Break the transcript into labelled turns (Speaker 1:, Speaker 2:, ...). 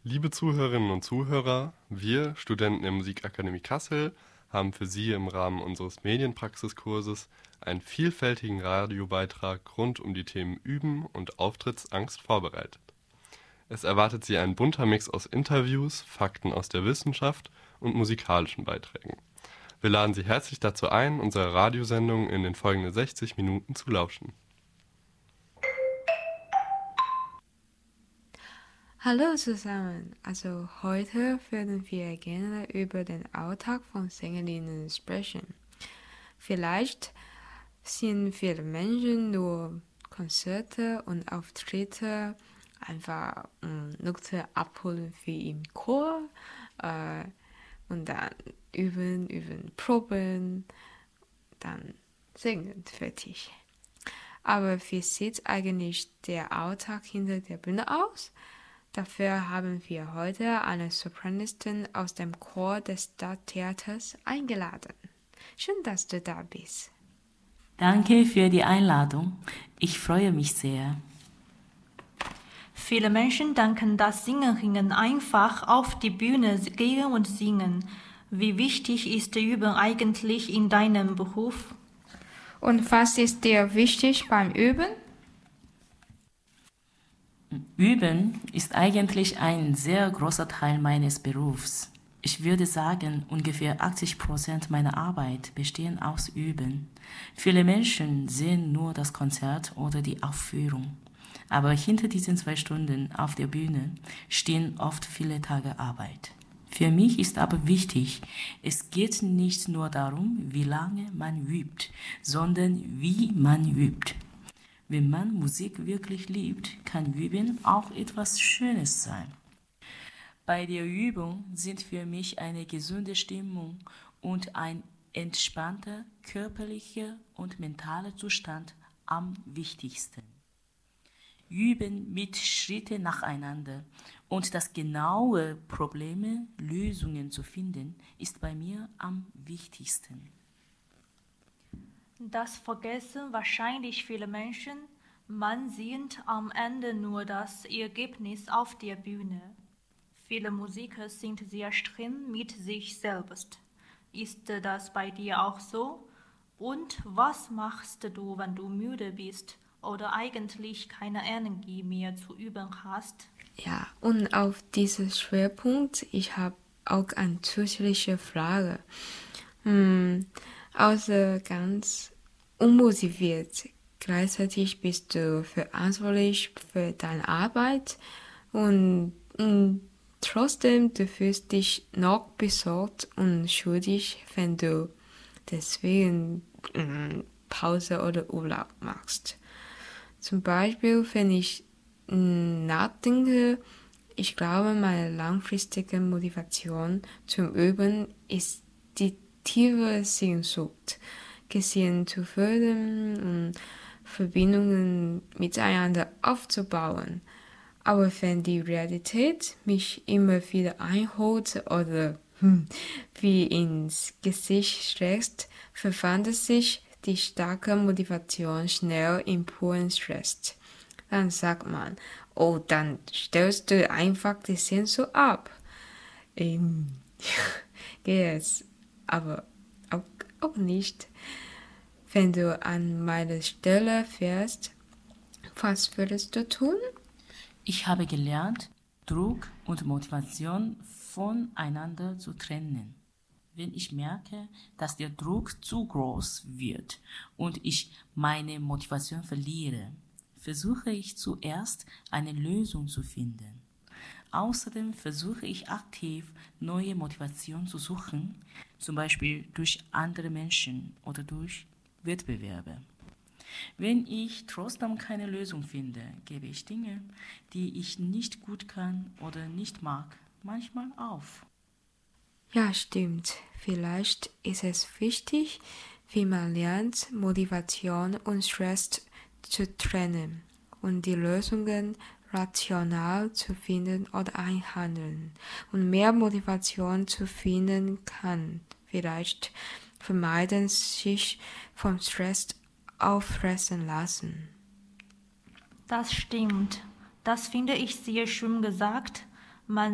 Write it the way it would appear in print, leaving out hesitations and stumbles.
Speaker 1: Liebe Zuhörerinnen und Zuhörer, wir Studenten der Musikakademie Kassel haben für Sie im Rahmen unseres Medienpraxiskurses einen vielfältigen Radiobeitrag rund um die Themen Üben und Auftrittsangst vorbereitet. Es erwartet Sie ein bunter Mix aus Interviews, Fakten aus der Wissenschaft und musikalischen Beiträgen. Wir laden Sie herzlich dazu ein, unserer Radiosendung in den folgenden 60 Minuten zu lauschen.
Speaker 2: Hallo zusammen, also heute würden wir gerne über den Alltag von Sängerinnen sprechen. Vielleicht sehen viele Menschen nur Konzerte und Auftritte, einfach Noten abholen wie im Chor und dann üben, proben, dann singen, fertig. Aber wie sieht eigentlich der Alltag hinter der Bühne aus? Dafür haben wir heute eine Sopranistin aus dem Chor des Stadttheaters eingeladen. Schön, dass du da bist.
Speaker 3: Danke für die Einladung. Ich freue mich sehr.
Speaker 4: Viele Menschen denken, dass Sängerinnen einfach auf die Bühne gehen und singen. Wie wichtig ist Üben eigentlich in deinem Beruf?
Speaker 2: Und was ist dir wichtig beim Üben?
Speaker 3: Üben ist eigentlich ein sehr großer Teil meines Berufs. Ich würde sagen, ungefähr 80% meiner Arbeit bestehen aus Üben. Viele Menschen sehen nur das Konzert oder die Aufführung. Aber hinter diesen 2 Stunden auf der Bühne stehen oft viele Tage Arbeit. Für mich ist aber wichtig, es geht nicht nur darum, wie lange man übt, sondern wie man übt. Wenn man Musik wirklich liebt, kann Üben auch etwas Schönes sein. Bei der Übung sind für mich eine gesunde Stimmung und ein entspannter körperlicher und mentaler Zustand am wichtigsten. Üben mit Schritten nacheinander und das genaue Probleme, Lösungen zu finden, ist bei mir am wichtigsten.
Speaker 4: Das vergessen wahrscheinlich viele Menschen. Man sieht am Ende nur das Ergebnis auf der Bühne. Viele Musiker sind sehr streng mit sich selbst. Ist das bei dir auch so? Und was machst du, wenn du müde bist oder eigentlich keine Energie mehr zu üben hast?
Speaker 2: Ja, und auf diesen Schwerpunkt, ich habe auch eine zusätzliche Frage. Außer ganz unmotiviert, gleichzeitig bist du verantwortlich für deine Arbeit und trotzdem du fühlst dich noch besorgt und schuldig, wenn du deswegen Pause oder Urlaub machst. Zum Beispiel, wenn ich nachdenke, ich glaube, meine langfristige Motivation zum Üben ist die tiefe Sehnsucht, gesehen zu werden und Verbindungen miteinander aufzubauen. Aber wenn die Realität mich immer wieder einholt oder wie ins Gesicht schlägt, verwandelt sich die starke Motivation schnell in puren Stress. Dann sagt man, oh, dann stellst du einfach die Sehnsucht ab. Yes, aber auch nicht. Wenn du an meine Stelle fährst, was würdest du tun?
Speaker 3: Ich habe gelernt, Druck und Motivation voneinander zu trennen. Wenn ich merke, dass der Druck zu groß wird und ich meine Motivation verliere, versuche ich zuerst eine Lösung zu finden. Außerdem versuche ich aktiv neue Motivation zu suchen, zum Beispiel durch andere Menschen oder durch Wettbewerbe. Wenn ich trotzdem keine Lösung finde, gebe ich Dinge, die ich nicht gut kann oder nicht mag, manchmal auf.
Speaker 2: Ja, stimmt. Vielleicht ist es wichtig, wie man lernt, Motivation und Stress zu trennen und die Lösungen rational zu finden oder einhandeln und mehr Motivation zu finden kann. Vielleicht vermeiden sich vom Stress auffressen lassen.
Speaker 4: Das stimmt. Das finde ich sehr schön gesagt. Man